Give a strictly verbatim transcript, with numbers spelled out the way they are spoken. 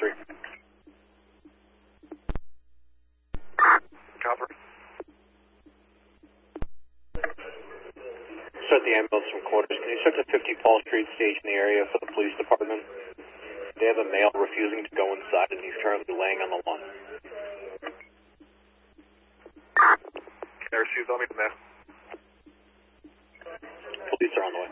three. Copper. Start the ambulance from quarters. Can you start the fifty Paul Street station in the area for the police department? They have a male refusing to go inside and he's currently laying on the lawn. Air shoes, I'll meet them there. Police are on the way.